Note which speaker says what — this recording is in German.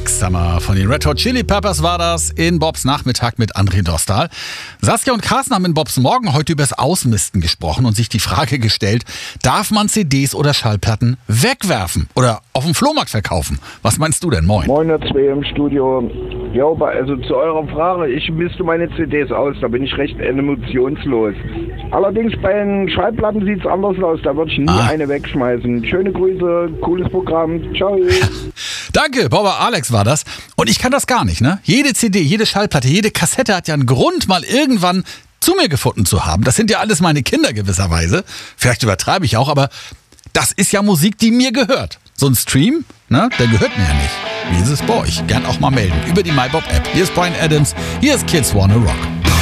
Speaker 1: Black Summer von den Red Hot Chili Peppers war das in Bobs Nachmittag mit André Dostal. Saskia und Carsten haben in Bobs Morgen heute übers Ausmisten gesprochen und sich die Frage gestellt, darf man CDs oder Schallplatten wegwerfen oder auf dem Flohmarkt verkaufen? Was meinst du denn? Moin.
Speaker 2: Moin, ihr zwei im Studio. Ja, also zu eurer Frage, ich misste meine CDs aus, da bin ich recht emotionslos. Allerdings bei den Schallplatten sieht es anders aus, da würde ich nie eine wegschmeißen. Schöne Grüße, cooles Programm, ciao.
Speaker 1: Danke, Bauer Alex war das. Und ich kann das gar nicht, ne? Jede CD, jede Schallplatte, jede Kassette hat ja einen Grund, mal irgendwann zu mir gefunden zu haben. Das sind ja alles meine Kinder gewisserweise. Vielleicht übertreibe ich auch, aber das ist ja Musik, die mir gehört. So ein Stream, ne, der gehört mir ja nicht. Wie ist es bei euch? Gern auch mal melden über die MyBob-App. Hier ist Bryan Adams, hier ist Kids Wanna Rock.